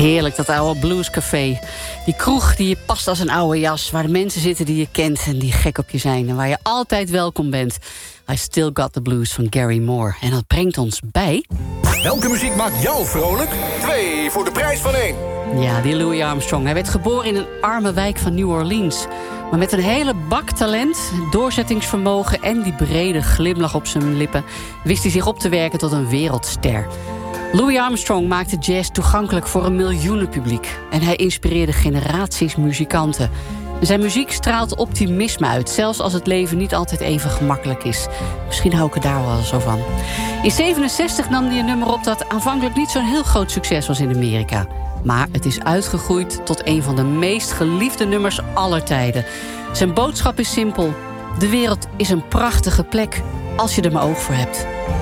Heerlijk, dat oude bluescafé. Die kroeg die je past als een oude jas. Waar de mensen zitten die je kent en die gek op je zijn. En waar je altijd welkom bent. I Still Got the Blues van Gary Moore. En dat brengt ons bij... Welke muziek maakt jou vrolijk? 2 voor de prijs van 1. Ja, die Louis Armstrong. Hij werd geboren in een arme wijk van New Orleans. Maar met een hele bak talent, doorzettingsvermogen... en die brede glimlach op zijn lippen... wist hij zich op te werken tot een wereldster. Louis Armstrong maakte jazz toegankelijk voor een miljoenenpubliek. En hij inspireerde generaties muzikanten. Zijn muziek straalt optimisme uit, zelfs als het leven niet altijd even gemakkelijk is. Misschien hou ik er daar wel zo van. In 1967 nam hij een nummer op dat aanvankelijk niet zo'n heel groot succes was in Amerika. Maar het is uitgegroeid tot een van de meest geliefde nummers aller tijden. Zijn boodschap is simpel. De wereld is een prachtige plek, als je er maar oog voor hebt.